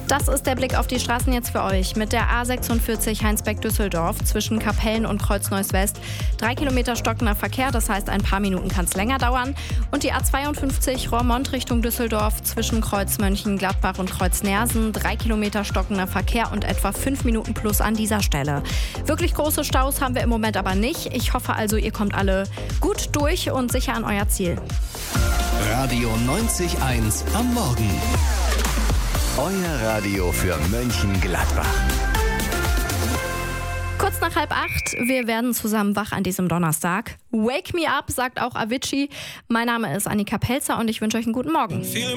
Das ist der Blick auf die Straßen jetzt für euch. Mit der A46 Heinsberg-Düsseldorf zwischen Kapellen und Kreuz-Neuss-West 3 Kilometer stockender Verkehr, das heißt ein paar Minuten kann es länger dauern. Und die A52 Roermond Richtung Düsseldorf zwischen Kreuz Mönchengladbach und Kreuz Nersen 3 Kilometer stockender Verkehr und etwa 5 Minuten plus an dieser Stelle. Wirklich große Staus haben wir im Moment aber nicht. Ich hoffe also, ihr kommt alle gut durch und sicher an euer Ziel. Radio 90.1 am Morgen. Euer Radio für Mönchengladbach. Kurz nach 7:30, wir werden zusammen wach an diesem Donnerstag. Wake me up, sagt auch Avicii. Mein Name ist Annika Pelzer und ich wünsche euch einen guten Morgen.